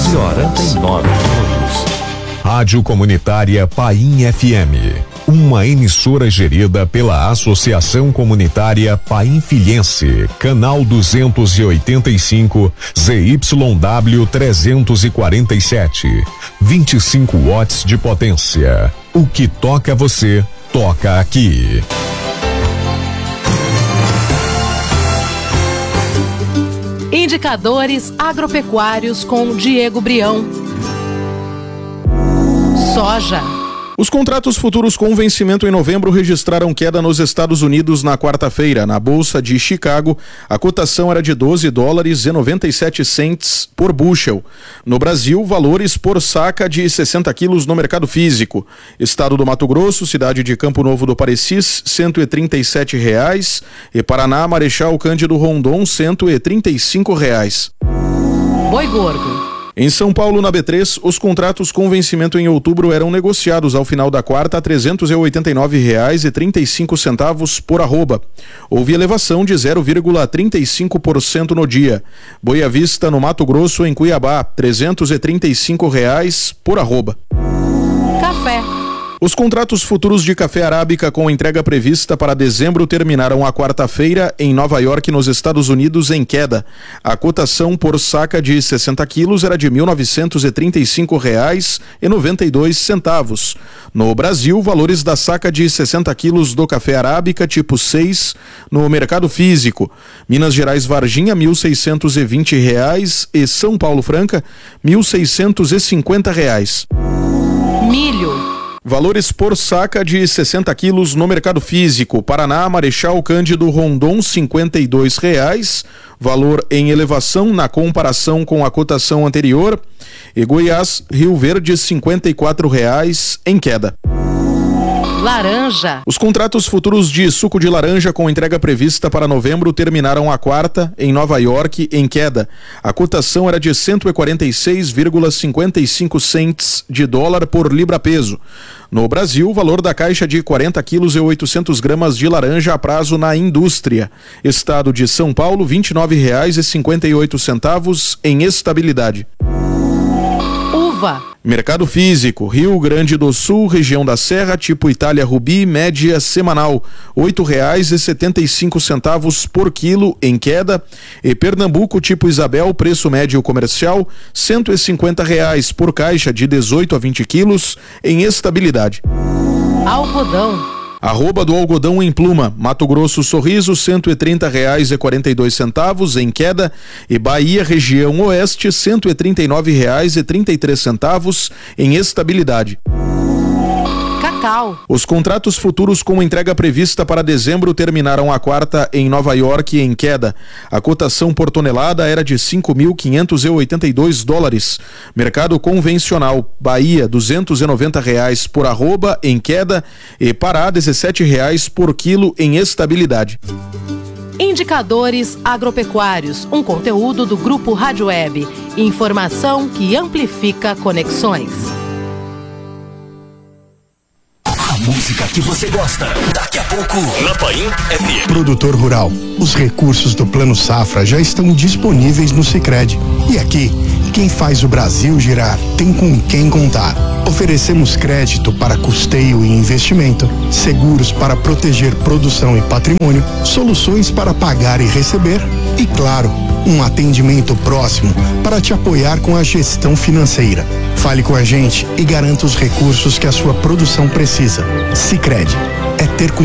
11h49. Rádio Comunitária Paim FM, uma emissora gerida pela Associação Comunitária Painfilhense, canal 285, ZYW 347, 25 watts de potência. O que toca você, toca aqui. Indicadores agropecuários com Diego Brião. Soja. Os contratos futuros com vencimento em novembro registraram queda nos Estados Unidos na quarta-feira. Na Bolsa de Chicago, a cotação era de $12,97 por bushel. No Brasil, valores por saca de 60 quilos no mercado físico. Estado do Mato Grosso, cidade de Campo Novo do Parecis, R$137. E Paraná, Marechal Cândido Rondon, R$135. Boi gordo. Em São Paulo, na B3, os contratos com vencimento em outubro eram negociados ao final da quarta a R$389,35 por arroba. Houve elevação de 0,35% no dia. Boi à vista, no Mato Grosso, em Cuiabá, R$335 por arroba. Café. Os contratos futuros de café arábica com entrega prevista para dezembro terminaram a quarta-feira em Nova York, nos Estados Unidos, em queda. A cotação por saca de 60 quilos era de R$1.935,92. No Brasil, valores da saca de 60 quilos do café arábica tipo 6 no mercado físico. Minas Gerais Varginha, R$1.620 e São Paulo Franca, R$1.650. Milho. Valores por saca de 60 quilos no mercado físico. Paraná, Marechal Cândido Rondon, R$52. Valor em elevação na comparação com a cotação anterior. E Goiás, Rio Verde, R$54 em queda. Laranja. Os contratos futuros de suco de laranja com entrega prevista para novembro terminaram a quarta em Nova York em queda. A cotação era de 146,55 cents de dólar por libra-peso. No Brasil, o valor da caixa de 40 quilos e 800 gramas de laranja a prazo na indústria. Estado de São Paulo, R$29,58 em estabilidade. Uva. Mercado físico, Rio Grande do Sul, região da Serra, tipo Itália Rubi, média semanal, R$8,75 por quilo em queda. E Pernambuco, tipo Isabel, preço médio comercial, R$150 por caixa de 18 a 20 quilos em estabilidade. Algodão. Arroba do algodão em pluma, Mato Grosso Sorriso, R$130,42 em queda. E Bahia, região oeste, R$139,33 em estabilidade. Cacau. Os contratos futuros com entrega prevista para dezembro terminaram a quarta em Nova York em queda. A cotação por tonelada era de $5.582. Mercado convencional, Bahia, R$290 por arroba em queda. E Pará, R$17 por quilo em estabilidade. Indicadores agropecuários, um conteúdo do Grupo Rádio Web. Informação que amplifica conexões. Música que você gosta. Daqui a pouco, na Paim FM. Produtor rural, os recursos do Plano Safra já estão disponíveis no Sicredi. E aqui, quem faz o Brasil girar tem com quem contar. Oferecemos crédito para custeio e investimento, seguros para proteger produção e patrimônio, soluções para pagar e receber e, claro, um atendimento próximo para te apoiar com a gestão financeira. Fale com a gente e garanta os recursos que a sua produção precisa. Sicredi é ter com